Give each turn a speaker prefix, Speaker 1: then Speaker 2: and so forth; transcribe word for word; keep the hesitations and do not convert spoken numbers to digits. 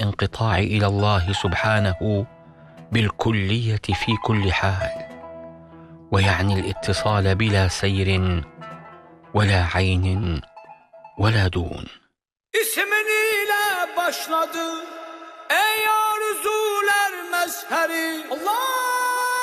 Speaker 1: الانقطاع إلى الله سبحانه بالكلية في كل حال، ويعني الاتصال بلا سير ولا عين ولا دون.
Speaker 2: İsminiyle başladı ey arzular mezheri Allah.